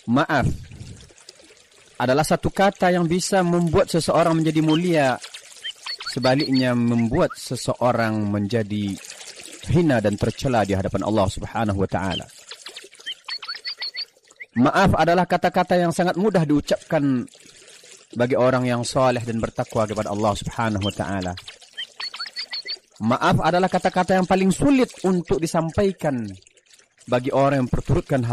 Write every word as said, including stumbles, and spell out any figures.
Maaf adalah satu kata yang bisa membuat seseorang menjadi mulia, sebaliknya membuat seseorang menjadi hina dan tercela di hadapan Allah Subhanahu wa taala. Maaf adalah kata-kata yang sangat mudah diucapkan bagi orang yang saleh dan bertakwa kepada Allah Subhanahu wa taala. Maaf adalah kata-kata yang paling sulit untuk disampaikan bagi orang yang perturutkan